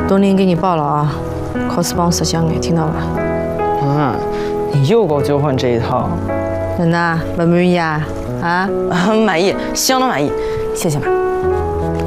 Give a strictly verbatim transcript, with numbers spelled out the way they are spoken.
冬玲给你报了啊，考试帮我识相眼，听到吧？ 嗯，你又搞交换这一套。 人呐，满不满意啊？啊？ 满意，相当满意，谢谢妈。